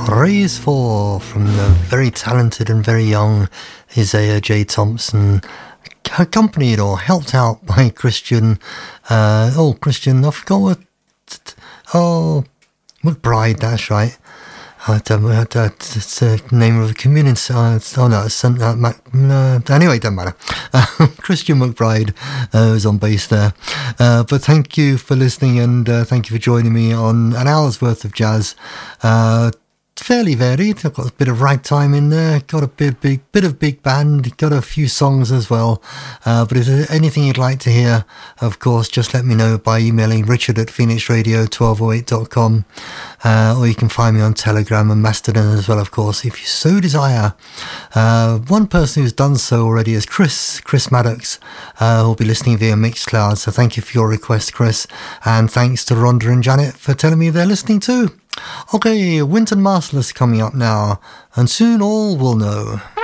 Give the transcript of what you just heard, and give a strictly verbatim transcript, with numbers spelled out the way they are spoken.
Raise Four from the very talented and very young Isaiah J. Thompson, accompanied or helped out by Christian, uh, oh, Christian, I forgot what, oh, McBride, that's right. Uh, that's the name of a community. Uh, oh no, it's, uh, Mac, uh, anyway, it doesn't matter. Uh, Christian McBride uh, was on bass there. Uh, but thank you for listening, and uh, thank you for joining me on an hour's worth of jazz. Uh, fairly varied. I've got a bit of ragtime in there, got a bit, big, bit of big band, got a few songs as well. Uh, but if there's anything you'd like to hear, of course, just let me know by emailing richard at phoenix radio twelve oh eight dot com. Uh, or you can find me on Telegram and Mastodon as well, of course, if you so desire. Uh, one person who's done so already is Chris, Chris Maddox, uh, who'll be listening via Mixcloud. So thank you for your request, Chris. And thanks to Rhonda and Janet for telling me they're listening too. Okay, Wynton Marsalis coming up now, and soon all will know.